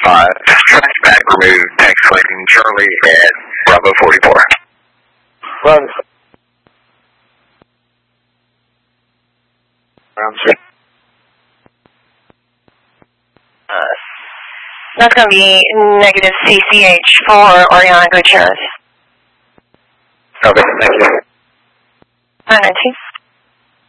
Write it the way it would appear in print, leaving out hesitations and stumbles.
5. Track back, remove tank collecting Charlie at Bravo 44. Run. Round 6. That's going to be negative CCH for Oriana Gutierrez. Okay, thank you. 919.